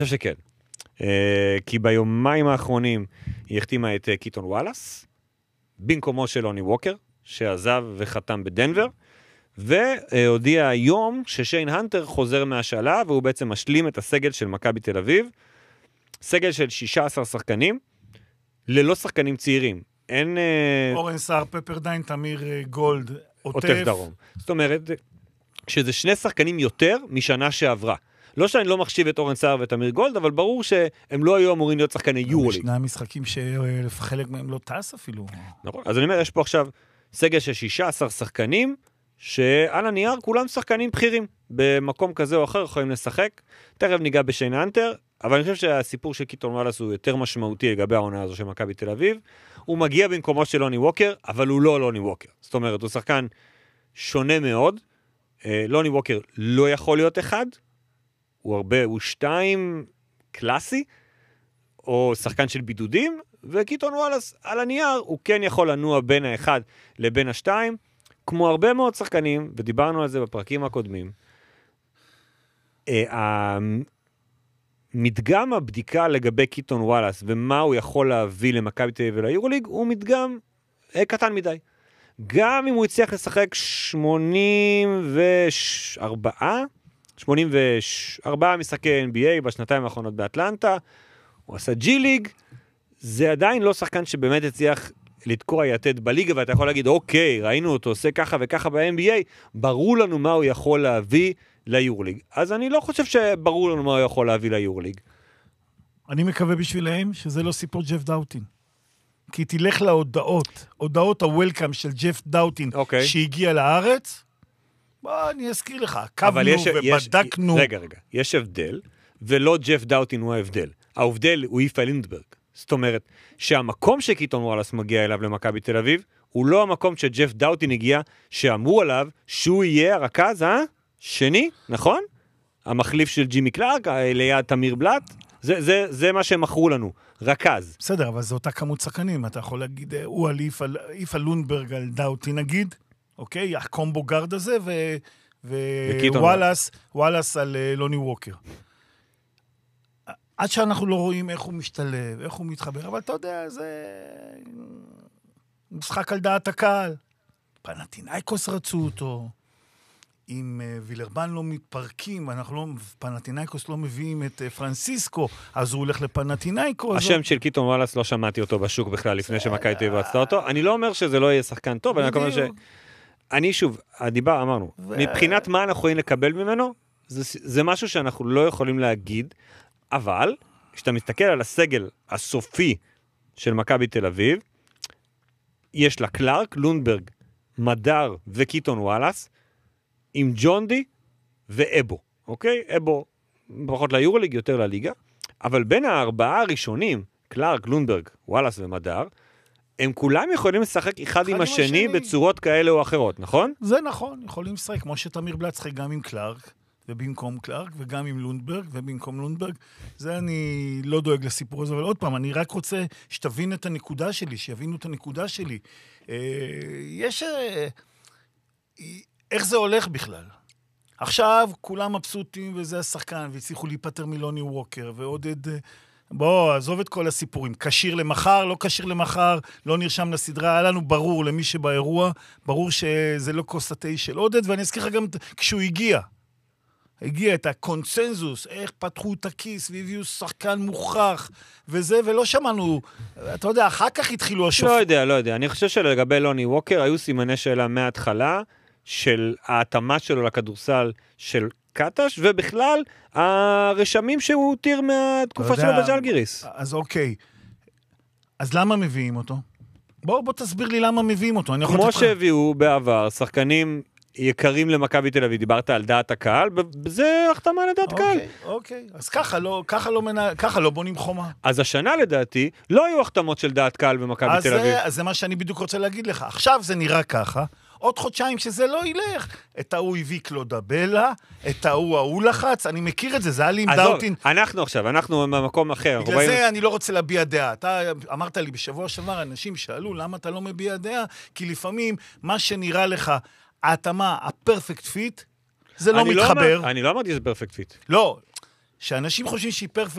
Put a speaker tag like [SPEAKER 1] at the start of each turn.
[SPEAKER 1] אני חושב שכן. כי ביומיים האחרונים היא החתימה את קיטון וואלאס, במקומו של לוני ווקר, שעזב וחתם בדנבר, והודיע היום ששיין הנטר חוזר מהשאלה, והוא בעצם משלים את הסגל של מכבי תל אביב, סגל של 16 שחקנים, ללא שחקנים צעירים. אין...
[SPEAKER 2] אורן סער, פפרדיין, תמיר גולד,
[SPEAKER 1] עוטף דרום. זאת אומרת, שזה שני שחקנים יותר משנה שעברה. לא שאני לא מחשיב את אורן סער ואת אמיר גולד, אבל ברור שהם לא היו אמורים להיות שחקני יורוליג.
[SPEAKER 2] ישנם משחקים שחלק מהם לא טס אפילו.
[SPEAKER 1] נכון, אז אני אומר, יש פה עכשיו סגל של 16 שחקנים, שעל הנייר כולם שחקנים בכירים. במקום כזה או אחר יכולים לשחק. תכף ניגע בשיין הנטר, אבל אני חושב שהסיפור של קיטון וואלאס הוא יותר משמעותי לגבי העונה הזו של מכבי תל אביב. הוא מגיע במקומו של לוני ווקר, אבל הוא לא לוני ווקר. זאת אומרת, הוא שחקן שונה מאוד. לוני ווקר לא יכול להיות אחד, הוא 2 קלאסי, או שחקן של בידודים, וקיטון וואלאס על הנייר, הוא כן יכול לנוע בין האחד לבין השתיים, כמו הרבה מאוד שחקנים, ודיברנו על זה בפרקים הקודמים. מדגם הבדיקה לגבי קיטון וואלאס, ומה הוא יכול להביא למכבי תל אביב וליורוליג, הוא מדגם קטן מדי. גם אם הוא הצליח לשחק 84 משחקי NBA בשנתיים האחרונות באטלנטה, הוא עשה ג'י-ליג, זה עדיין לא שחקן שבאמת הצליח לתקוע יתד בליגה, ואתה יכול להגיד, אוקיי, ראינו אותו עושה ככה וככה ב-NBA, ברור לנו מה הוא יכול להביא ליורוליג. אז אני לא חושב שברור לנו מה הוא יכול להביא ליורוליג.
[SPEAKER 2] אני מקווה בשבילהם שזה לא סיפור ג'ף דאוטין. כי תלך להודעות, הודעות הוולקאם של ג'ף דאוטין, שהגיע לארץ, בוא, אני אזכיר לך, קבנו ובדקנו.
[SPEAKER 1] רגע, יש הבדל, ולא ג'ף דאוטין הוא ההבדל. ההבדל הוא איפה לינדברג. זאת אומרת, שהמקום שקיטון וואלאס מגיע אליו למכבי תל אביב, הוא לא המקום שג'ף דאוטין הגיע, שאמרו עליו שהוא יהיה הרכז, שני, נכון? המחליף של ג'ימי קלארק, ליד תמיר בלט, זה מה שהם מכרו לנו, רכז.
[SPEAKER 2] בסדר, אבל זו אותה כמות שחקנים, אתה יכול להגיד, הוא על איפה לונדברג על דאוטין נגיד, אוקיי? הקומבו גארד הזה, ווואלאס על לוני ווקר. עד שאנחנו לא רואים איך הוא משתלב, איך הוא מתחבר, אבל אתה יודע, זה משחק על דעת הקהל. פנתינייקוס רצו אותו, אם וילרבן לא מתפרקים, פנתינייקוס לא מביאים את פרנסיסקו, אז הוא הולך לפנתינייקוס.
[SPEAKER 1] השם של קיטון וואלאס לא שמעתי אותו בשוק בכלל לפני שמכבי תל אביב רצתה אותו. אני לא אומר שזה לא יהיה שחקן טוב, אני אומר אני שוב, אמרנו, מבחינת מה אנחנו יכולים לקבל ממנו, זה משהו שאנחנו לא יכולים להגיד, אבל כשאתה מסתכל על הסגל הסופי של מכבי תל אביב, יש לה קלארק, לונדברג, מדר וקיטון וואלאס, עם ג'ונדי ואבו, אוקיי? אבו פחות ליורוליג, יותר לליגה, אבל בין הארבעה הראשונים, קלארק, לונדברג, וואלאס ומדר, הם כולם יכולים לשחק אחד עם השני בצורות כאלה או אחרות, נכון?
[SPEAKER 2] זה נכון, יכולים לשחק, כמו שתמיר בלט שחק גם עם קלארק, ובמקום קלארק, וגם עם לונדברג, ובמקום לונדברג. זה אני לא דואג לסיפור הזה, אבל עוד פעם, אני רק רוצה שתבין את הנקודה שלי, שיבינו את הנקודה שלי. איך זה הולך בכלל? עכשיו כולם מבסוטים, וזה השחקן, והצליחו להיפטר מלוני ווקר, ועודד... בוא, עזוב את כל הסיפורים. קשיר למחר, לא קשיר למחר, לא נרשם לסדרה. היה לנו ברור למי שבאירוע, ברור שזה לא כוס התה של עודד, ואני אזכיר לך גם כשהוא הגיע את הקונצנזוס, איך פתחו את הכיס והביאו שחקן מוכח וזה, ולא שמענו, אתה יודע, אחר כך התחילו השופט.
[SPEAKER 1] לא יודע. אני חושב שלגבי לוני ווקר, היו סימני שאלה מההתחלה, של ההתאמה שלו לכדורסל של קטש, ובכלל, הרשמים שהוא הותיר מהתקופה שלו בז'לגיריס.
[SPEAKER 2] אז אוקיי. אז למה מביאים אותו? בוא תסביר לי למה מביאים אותו.
[SPEAKER 1] כמו שהביאו בעבר, שחקנים יקרים למכבי תל אביב, דיברת על דעת הקהל, זה החתמה לדעת קהל.
[SPEAKER 2] אוקיי. אז ככה לא בונים חומה. אז
[SPEAKER 1] השנה לדעתי, לא היו החתמות של דעת קהל במכבי תל אביב.
[SPEAKER 2] אז זה מה שאני בדיוק רוצה להגיד לך. עכשיו זה נראה ככה, עוד חודשיים שזה לא ילך. את ההוא הביא קלודבלה, את ההוא לחץ, אני מכיר את זה, זה היה לי עם דאוטין.
[SPEAKER 1] אנחנו במקום אחר.
[SPEAKER 2] בגלל זה אני לא רוצה להביע דעה. אתה אמרת לי בשבוע שעבר, אנשים שאלו למה אתה לא מביע דעה, כי לפעמים מה שנראה לך, ההתאמה, הפרפקט פיט, זה לא מתחבר.
[SPEAKER 1] אני לא אמרתי שזה פרפקט פיט.
[SPEAKER 2] לא, שאנשים חושבים שהיא פרפקט